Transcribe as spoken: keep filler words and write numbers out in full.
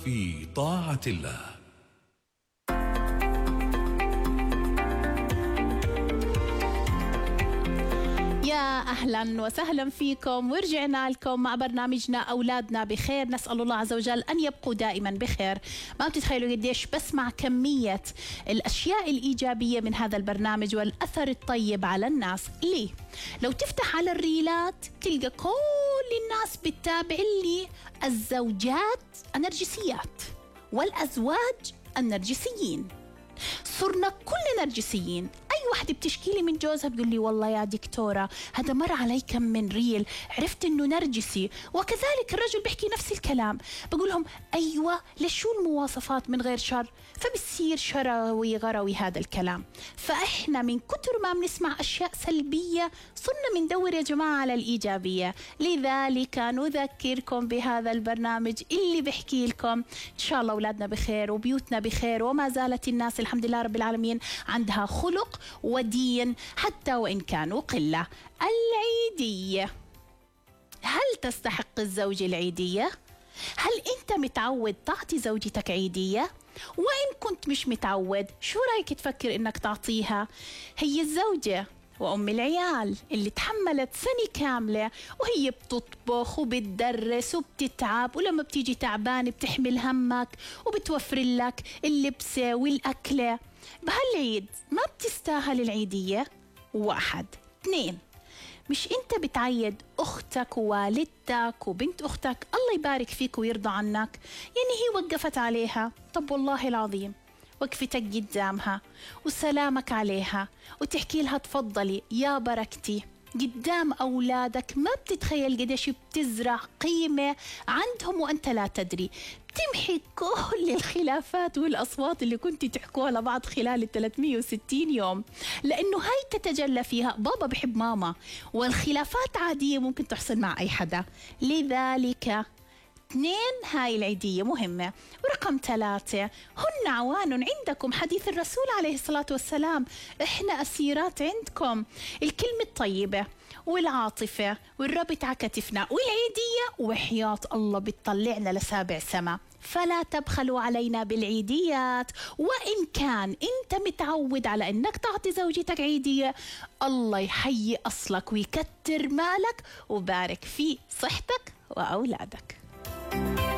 في طاعة الله. يا أهلا وسهلا فيكم، ورجعنا لكم مع برنامجنا أولادنا بخير. نسأل الله عز وجل أن يبقوا دائما بخير. ما بتتخيلوا قديش بسمع كمية الأشياء الإيجابية من هذا البرنامج والأثر الطيب على الناس. ليه؟ لو تفتح على الريلات تلقى كل الناس بتتابع لي الزوجات النرجسيات والأزواج النرجسيين. صرنا كلنا نرجسيين. أي واحدة بتشكي لي من جوزها بتقول لي والله يا دكتورة هذا مر علي كم من ريل عرفت إنه نرجسي، وكذلك الرجل بيحكي نفس الكلام. بقول لهم أيوة ليش شو المواصفات من غير شر، فبصير شروي غروي هذا الكلام. فإحنا من كتر ما بنسمع أشياء سلبية صرنا بندور يا جماعة على الإيجابية. لذلك نذكركم بهذا البرنامج اللي بحكي لكم إن شاء الله أولادنا بخير وبيوتنا بخير، وما زالت الناس الحمد لله رب العالمين عندها خلق ودين حتى وإن كانوا قلة. العيدية، هل تستحق الزوجة العيدية؟ هل أنت متعود تعطي زوجتك عيدية؟ وإن كنت مش متعود شو رأيك تفكر إنك تعطيها؟ هي الزوجة وأم العيال اللي تحملت سنة كاملة وهي بتطبخ وبتدرس وبتتعب، ولما بتيجي تعبان بتحمل همك وبتوفر لك اللبسة والأكلة. بهالعيد ما بتستاهل العيدية؟ واحد. اثنين، مش انت بتعيد اختك ووالدتك وبنت اختك الله يبارك فيك ويرضى عنك؟ يعني هي وقفت عليها، طب والله العظيم وقفتك قدامها وسلامك عليها وتحكي لها تفضلي يا بركتي قدام أولادك، ما بتتخيل قديش بتزرع قيمة عندهم وأنت لا تدري. بتمحي كل الخلافات والأصوات اللي كنت تحكوها لبعض خلال ال ثلاثمئة وستين يوم، لأنه هاي تتجلى فيها بابا بحب ماما، والخلافات عادية ممكن تحصل مع أي حدا. لذلك اثنين، هاي العيدية مهمة. ورقم ثلاثة، هن عوان عندكم، حديث الرسول عليه الصلاة والسلام، احنا أسيرات عندكم. الكلمة الطيبة والعاطفة والربط على كتفنا والعيدية وحياة الله بتطلعنا لسابع سما. فلا تبخلوا علينا بالعيديات. وإن كان أنت متعود على أنك تعطي زوجتك عيدية، الله يحيي أصلك ويكتر مالك وبارك في صحتك وأولادك.